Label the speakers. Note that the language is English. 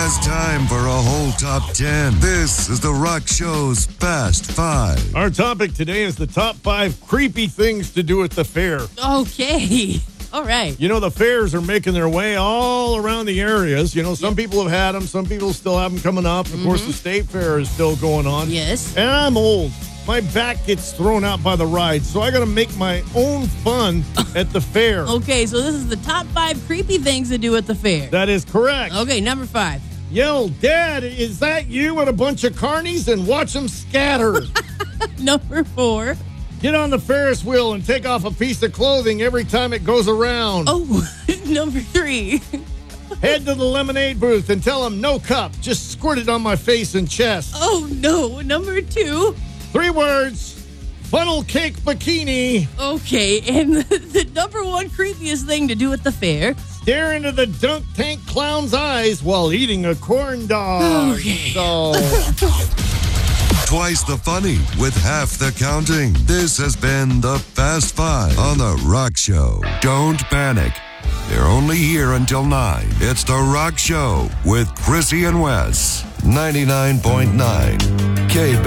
Speaker 1: has time for a whole top 10. This is The Rock Show's Fast Five.
Speaker 2: Our topic today is the top 5 creepy things to do at the fair.
Speaker 3: Okay. All right.
Speaker 2: You know, the fairs are making their way all around the areas. You know, some people have had them. Some people still have them coming up. Of course, the state fair is still going on.
Speaker 3: Yes.
Speaker 2: And I'm old. My back gets thrown out by the ride, so I got to make my own fun at the fair.
Speaker 3: Okay, so this is the top 5 creepy things to do at the fair.
Speaker 2: That is correct.
Speaker 3: Okay, number 5.
Speaker 2: Yell, Dad, is that you and a bunch of carnies? And watch them scatter.
Speaker 3: Number 4.
Speaker 2: Get on the Ferris wheel and take off a piece of clothing every time it goes around.
Speaker 3: Oh, number 3.
Speaker 2: Head to the lemonade booth and tell them no cup. Just squirt it on my face and chest.
Speaker 3: Oh, no. Number 2.
Speaker 2: 3 words. Funnel cake bikini.
Speaker 3: Okay, and the number 1 creepiest thing to do at the fair.
Speaker 2: Stare into the dunk tank clown's eyes while eating a corn dog.
Speaker 3: Okay.
Speaker 2: So,
Speaker 1: Twice the funny with half the counting. This has been the Fast Five on The Rock Show. Don't panic. They're only here until 9. It's The Rock Show with Chrissy and Wes. 99.9 K-Band.